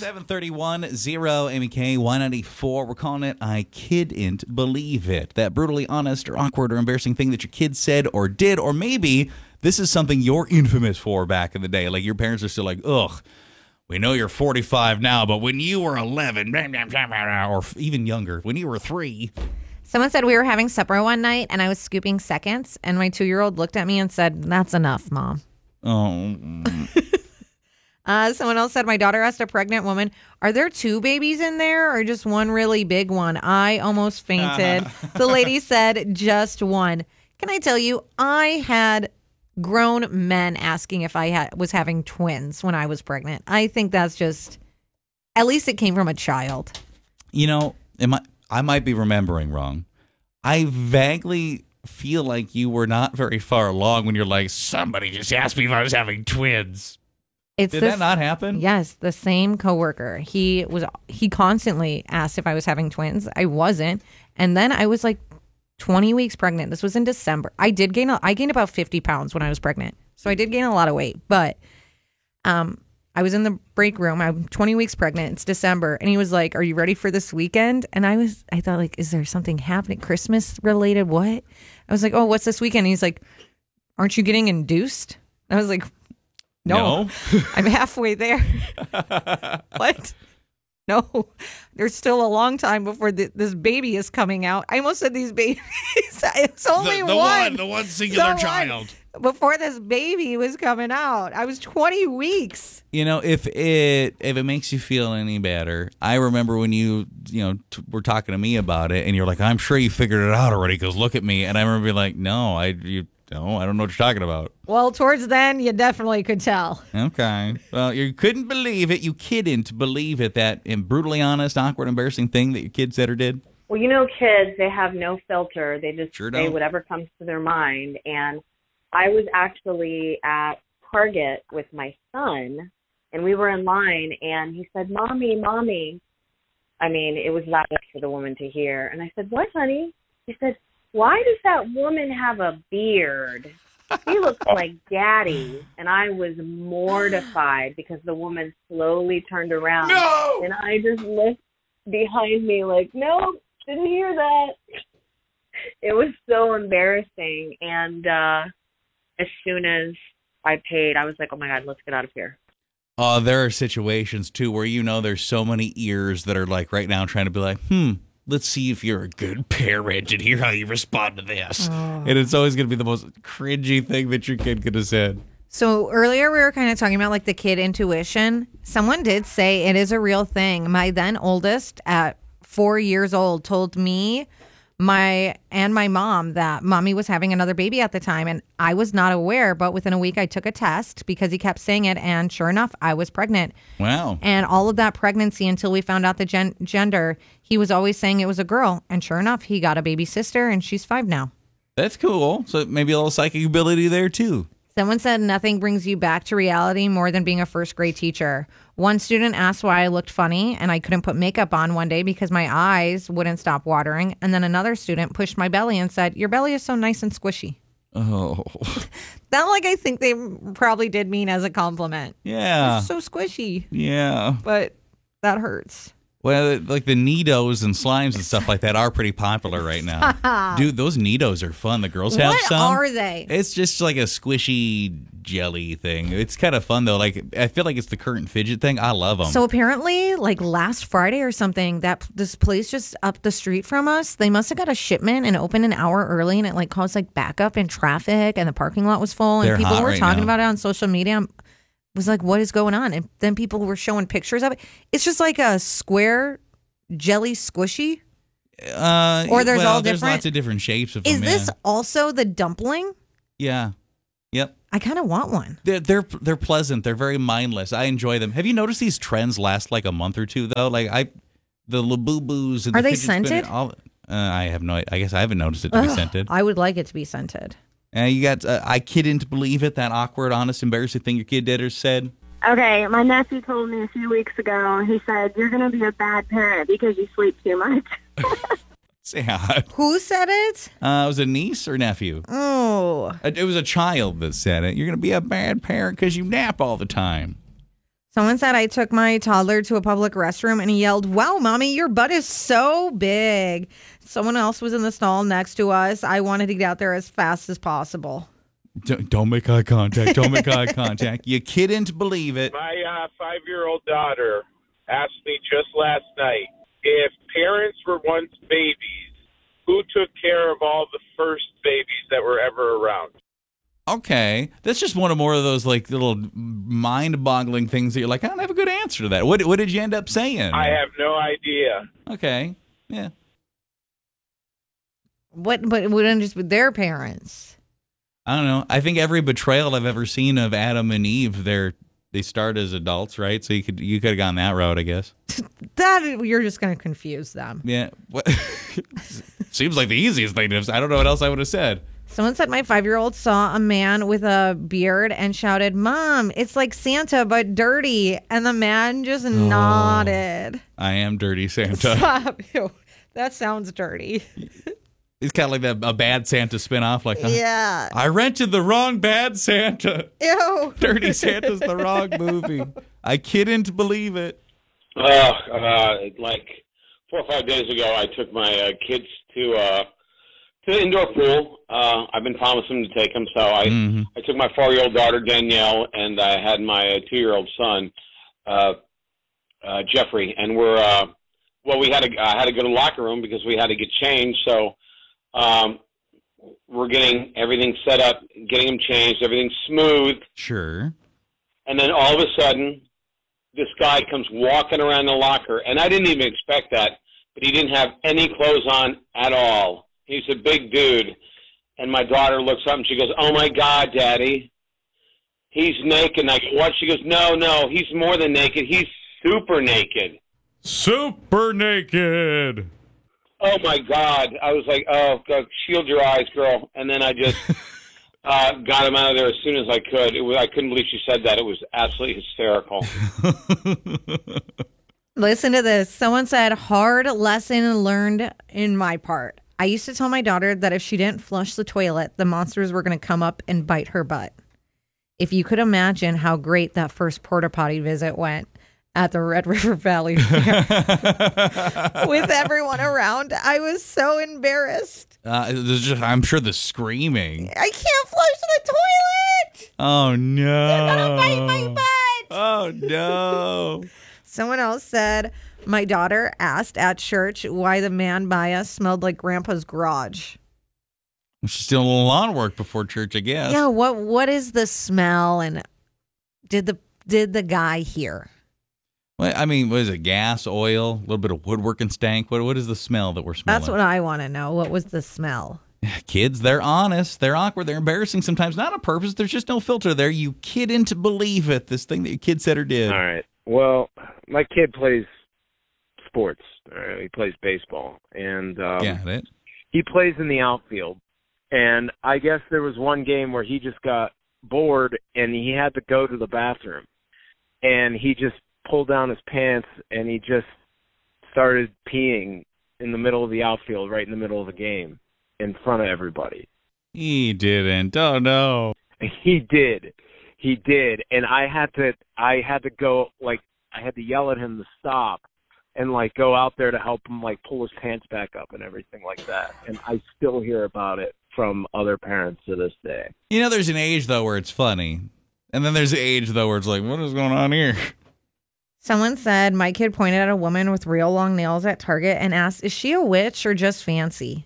731 Amy K 194. We're calling it I Kidn't Believe It. That brutally honest or awkward or embarrassing thing that your kid said or did, or maybe this is something you're infamous for back in the day. Like your parents are still like, ugh, we know you're 45 now, but when you were 11, or even younger, when you were 3. Someone said we were having supper one night and I was scooping seconds, and my 2-year-old looked at me and said, "That's enough, Mom." Oh. Someone else said, my daughter asked a pregnant woman, "Are there 2 babies in there or just one really big one?" I almost fainted. The lady said, "Just one." Can I tell you, I had grown men asking if I was having twins when I was pregnant. I think that's just, at least it came from a child. You know, I might be remembering wrong. I vaguely feel like you were not very far along when you're like, somebody just asked me if I was having twins. Did that not happen? Yes, the same coworker. He constantly asked if I was having twins. I wasn't. And then I was like 20 weeks pregnant. This was in December. I gained about 50 pounds when I was pregnant. So I did gain a lot of weight. But I was in the break room. I'm 20 weeks pregnant. It's December. And he was like, "Are you ready for this weekend?" And I thought, like, is there something happening? Christmas related? What? I was like, "Oh, what's this weekend?" And he's like, "Aren't you getting induced?" I was like, No. I'm halfway there. What? No, there's still a long time before this baby is coming out. I almost said these babies. It's only the one singular child. Before this baby was coming out, I was 20 weeks. You know, if it makes you feel any better, I remember when you were talking to me about it, and you're like, "I'm sure you figured it out already, because look at me." And I remember being like, "No, I don't know what you're talking about." Well, towards then, you definitely could tell. Okay. Well, you couldn't believe it. You couldn't believe it. That brutally honest, awkward, embarrassing thing that your kid said or did. Well, kids, they have no filter. They just sure say don't. Whatever comes to their mind. And I was actually at Target with my son, and we were in line, and he said, "Mommy, Mommy." I mean, it was loud enough for the woman to hear. And I said, "What, honey?" He said, "Why does that woman have a beard? He looks like Daddy." And I was mortified because the woman slowly turned around. No! And I just looked behind me like, "No, didn't hear that." It was so embarrassing. And as soon as I paid, I was like, "Oh, my God, let's get out of here." There are situations, too, where there's so many ears that are like right now trying to be like, let's see if you're a good parent and hear how you respond to this. Oh. And it's always going to be the most cringy thing that your kid could have said. So earlier we were kind of talking about like the kid intuition. Someone did say it is a real thing. My then oldest at 4 years old told me my mom that Mommy was having another baby at the time, and I was not aware, but within a week I took a test because he kept saying it, and sure enough, I was pregnant. Wow. And all of that pregnancy until we found out the gender, he was always saying it was a girl, and sure enough, he got a baby sister, and she's 5 now. That's cool. So maybe a little psychic ability there, too. Someone said nothing brings you back to reality more than being a first grade teacher. One student asked why I looked funny and I couldn't put makeup on one day because my eyes wouldn't stop watering. And then another student pushed my belly and said, "Your belly is so nice and squishy." Oh. That, I think they probably did mean as a compliment. Yeah. It's so squishy. Yeah. But that hurts. Well, like the Nidos and slimes and stuff like that are pretty popular right now. Dude, those Nidos are fun. The girls have some. What are they? It's just like a squishy jelly thing. It's kind of fun, though. Like, I feel like it's the current fidget thing. I love them. So apparently, last Friday or something, this place just up the street from us, they must have got a shipment and opened an hour early, and it caused backup in traffic, and the parking lot was full, and They're people hot were right talking now. about it on social media. Was like, what is going on? And then people were showing pictures of it. It's just like a square jelly squishy. Or there's all different. There's lots of different shapes of them. Is this also the dumpling? Yeah. Yep. I kind of want one. They're pleasant. They're very mindless. I enjoy them. Have you noticed these trends last a month or two though? The Labubu's and are the they fidget spinner, scented? I have no. I guess I haven't noticed it to be scented. I would like it to be scented. You got I couldn't believe it. That awkward, honest, embarrassing thing your kid did or said. Okay, my nephew told me a few weeks ago, he said, "You're going to be a bad parent because you sleep too much." Sad. Who said it? It was a niece or nephew? Oh. It was a child that said it. You're going to be a bad parent because you nap all the time. Someone said I took my toddler to a public restroom and he yelled, "Wow, mommy, your butt is so big." Someone else was in the stall next to us. I wanted to get out there as fast as possible. Don't make eye contact. Don't make eye contact. You couldn't believe it. My 5-year-old daughter asked me just last night, if parents were once babies, who took care of all the first babies that were ever around? Okay, that's just one of more of those like little mind-boggling things that you're like, I don't have a good answer to that. What did you end up saying? I have no idea. Okay, yeah. But it wouldn't just be their parents. I don't know. I think every betrayal I've ever seen of Adam and Eve, they start as adults, right? So you could have gone that route, I guess. That you're just going to confuse them. Yeah. Seems like the easiest thing to say. I don't know what else I would have said. Someone said my 5-year-old saw a man with a beard and shouted, "Mom, it's like Santa, but dirty." And the man just nodded. I am Dirty Santa. Stop. Ew. That sounds dirty. It's kind of like a Bad Santa spinoff. Like, Yeah. I rented the wrong Bad Santa. Ew. Dirty Santa's the wrong movie. I couldn't believe it. Like 4 or 5 days ago, I took my kids to the indoor pool. I've been promising to take them, so I took my 4-year-old daughter Danielle, and I had my 2-year-old son Jeffrey, and I had to go to the locker room because we had to get changed. So we're getting everything set up, getting them changed, everything's smooth. Sure. And then all of a sudden, this guy comes walking around the locker, and I didn't even expect that, but he didn't have any clothes on at all. He's a big dude. And my daughter looks up and she goes, "Oh, my God, Daddy, he's naked." And I go, "What?" She goes, No, he's more than naked. He's super naked. Super naked. Oh, my God. I was like, "Oh, God, shield your eyes, girl." And then I just got him out of there as soon as I could. I couldn't believe she said that. It was absolutely hysterical. Listen to this. Someone said, hard lesson learned in my part. I used to tell my daughter that if she didn't flush the toilet, the monsters were going to come up and bite her butt. If you could imagine how great that first porta potty visit went at the Red River Valley Fair with everyone around, I was so embarrassed. I'm sure the screaming. I can't flush the toilet. Oh, no. They're going to bite my butt. Oh, no. Someone else said, my daughter asked at church why the man by us smelled like Grandpa's garage. She's doing a little lawn work before church, I guess. Yeah, what is the smell, and did the guy hear? Well, I mean, what is it? Gas, oil, a little bit of woodworking stank. What is the smell that we're smelling? That's what I want to know. What was the smell? Kids, they're honest, they're awkward, they're embarrassing sometimes, not on purpose. There's just no filter there. You couldn't believe it. This thing that your kid said or did. All right. Well, my kid plays sports. He plays baseball, and Got it. he plays in the outfield. And I guess there was one game where he just got bored and he had to go to the bathroom. And he just pulled down his pants and he just started peeing in the middle of the outfield, right in the middle of the game, in front of everybody. He didn't. Oh, no. He did. He did. And I had to go, like, I had to yell at him to stop and, like, go out there to help him, like, pull his pants back up and everything like that. And I still hear about it from other parents to this day. You know, there's an age, though, where it's funny. And then there's an age, though, where it's like, what is going on here? Someone said, my kid pointed at a woman with real long nails at Target and asked, is she a witch or just fancy?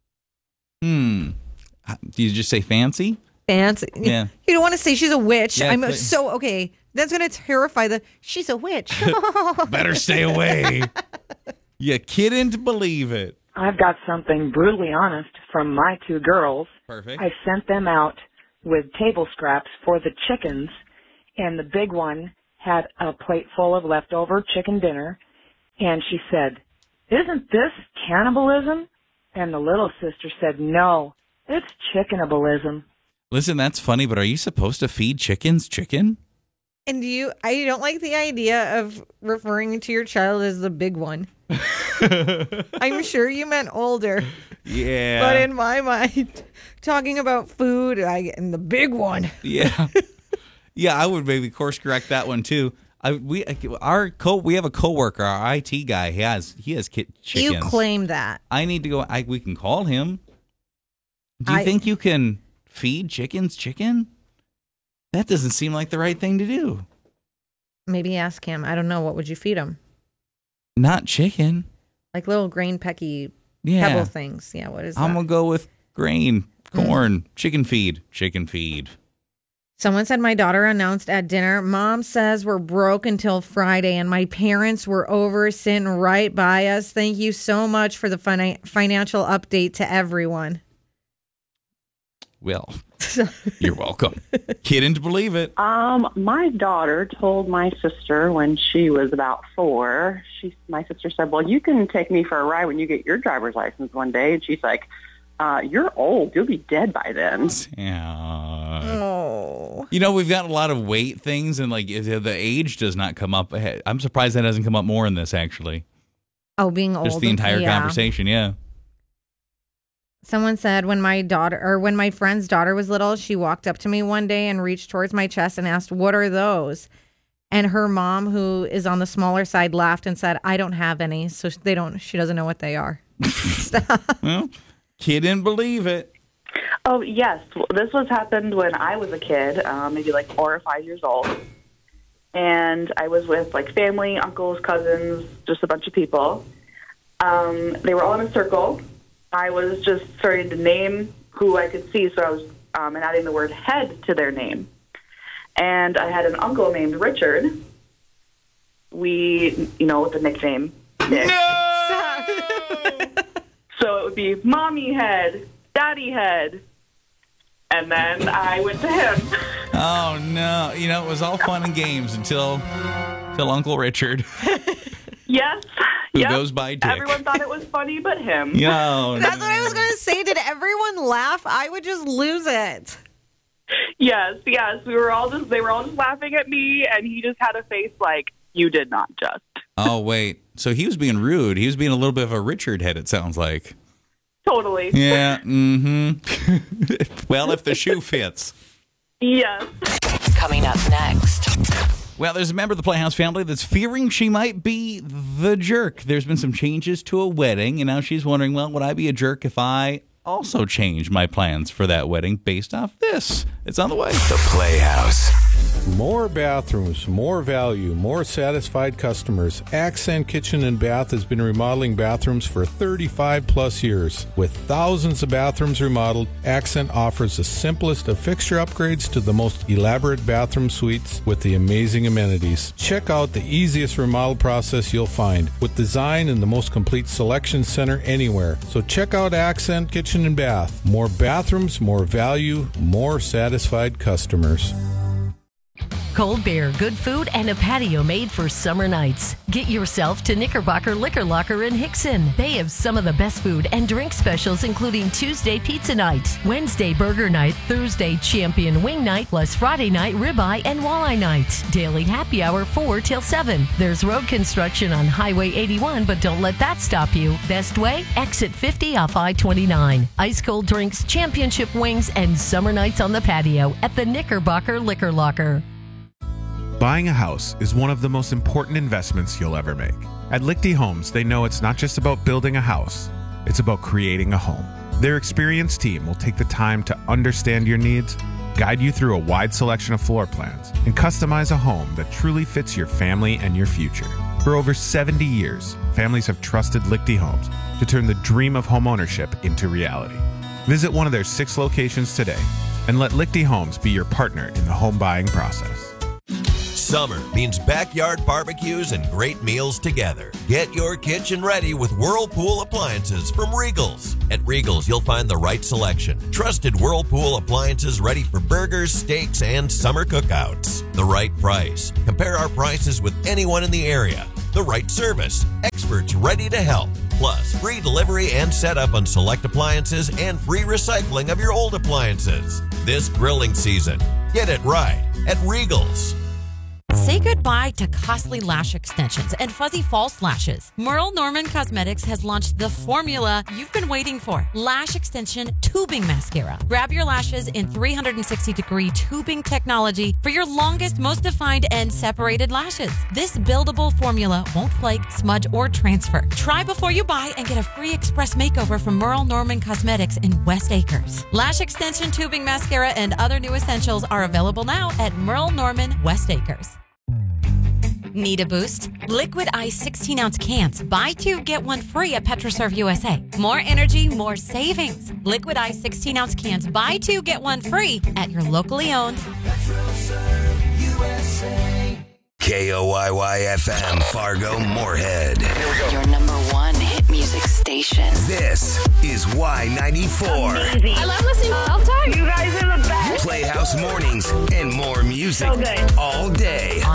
Do you just say fancy? Fancy. Yeah. You don't want to say she's a witch. Yeah, I'm so, okay, that's going to terrify she's a witch. Better stay away. You couldn't believe it. I've got something brutally honest from my 2 girls. Perfect. I sent them out with table scraps for the chickens, and the big one had a plate full of leftover chicken dinner, and she said, "Isn't this cannibalism?" And the little sister said, "No, it's chickenabalism." Listen, that's funny, but are you supposed to feed chickens chicken? And I don't like the idea of referring to your child as the big one. I'm sure you meant older. Yeah. But in my mind, talking about food and the big one. Yeah. Yeah, I would maybe course correct that one too. We have a coworker, our IT guy. He has chickens. You claim that. I need to go. We can call him. Do you think you can feed chickens chicken? That doesn't seem like the right thing to do. Maybe ask him. I don't know. What would you feed him? Not chicken. Like little grain pecky pebble things. Yeah, what is that? I'm going to go with grain, corn, chicken feed. Chicken feed. Someone said my daughter announced at dinner, Mom says we're broke until Friday, and my parents were over sitting right by us. Thank you so much for the financial update to everyone. Well, you're welcome. Kidding to believe it. My daughter told my sister when she was about 4, my sister said, well, you can take me for a ride when you get your driver's license one day. And she's like, you're old. You'll be dead by then. Yeah. Oh. You know, we've got a lot of weight things, and like the age does not come up. I'm surprised that hasn't come up more in this, actually. Oh, being old. Just the entire conversation, yeah. Someone said when my friend's daughter was little, she walked up to me one day and reached towards my chest and asked, what are those? And her mom, who is on the smaller side, laughed and said, I don't have any. So she doesn't know what they are. Well, kid didn't believe it. Oh, yes. This happened when I was a kid, maybe like 4 or 5 years old. And I was with like family, uncles, cousins, just a bunch of people. They were all in a circle. I was just starting to name who I could see, so I was adding the word head to their name. And I had an uncle named Richard. With the nickname Nick. No! So it would be Mommy Head, Daddy Head, and then I went to him. Oh, no. It was all fun and games until Uncle Richard. Yes. Who goes by Dick. Everyone thought it was funny but him. No, That's what I was going to say. Did everyone laugh? I would just lose it. Yes. They were all just laughing at me, and he just had a face like, you did not just. Oh, wait. So he was being rude. He was being a little bit of a Richard head, it sounds like. Totally. Yeah. Mm-hmm. Well, if the shoe fits. Yes. Coming up next. Well, there's a member of the Playhouse family that's fearing she might be the jerk. There's been some changes to a wedding, and now she's wondering, well, would I be a jerk if I also change my plans for that wedding based off this? It's on the way. The Playhouse. More bathrooms, more value, more satisfied customers. Accent Kitchen and Bath has been remodeling bathrooms for 35 plus years. With thousands of bathrooms remodeled, Accent offers the simplest of fixture upgrades to the most elaborate bathroom suites with the amazing amenities. Check out the easiest remodel process you'll find, with design and the most complete selection center anywhere. So check out Accent Kitchen and Bath. More bathrooms, more value, more satisfied customers. Cold beer, good food, and a patio made for summer nights. Get yourself to Knickerbocker Liquor Locker in Hickson. They have some of the best food and drink specials, including Tuesday pizza night, Wednesday burger night, Thursday champion wing night, plus Friday night ribeye and walleye night. Daily happy hour 4 till 7. There's road construction on Highway 81, but don't let that stop you. Best way? Exit 50 off I-29. Ice cold drinks, championship wings, and summer nights on the patio at the Knickerbocker Liquor Locker. Buying a house is one of the most important investments you'll ever make. At Lichty Homes, they know it's not just about building a house, it's about creating a home. Their experienced team will take the time to understand your needs, guide you through a wide selection of floor plans, and customize a home that truly fits your family and your future. For over 70 years, families have trusted Lichty Homes to turn the dream of homeownership into reality. Visit one of their 6 locations today and let Lichty Homes be your partner in the home buying process. Summer means backyard barbecues and great meals together. Get your kitchen ready with Whirlpool appliances from Regals. At Regals, you'll find the right selection. Trusted Whirlpool appliances ready for burgers, steaks, and summer cookouts. The right price. Compare our prices with anyone in the area. The right service. Experts ready to help. Plus, free delivery and setup on select appliances and free recycling of your old appliances. This grilling season, get it right at Regals. Say goodbye to costly lash extensions and fuzzy false lashes. Merle Norman Cosmetics has launched the formula you've been waiting for. Lash Extension Tubing Mascara. Grab your lashes in 360-degree tubing technology for your longest, most defined, and separated lashes. This buildable formula won't flake, smudge, or transfer. Try before you buy and get a free express makeover from Merle Norman Cosmetics in West Acres. Lash Extension Tubing Mascara and other new essentials are available now at Merle Norman West Acres. Need a boost? Liquid Ice 16-ounce cans. Buy 2, get 1 free at PetroServe USA. More energy, more savings. Liquid Ice 16-ounce cans. Buy 2, get 1 free at your locally owned PetroServe USA. KOYY-FM, Fargo, Moorhead. Here we go. Your number 1 hit music station. This is Y94. Amazing. I love listening all the time. You guys are the best. Playhouse mornings and more music. So good. All day.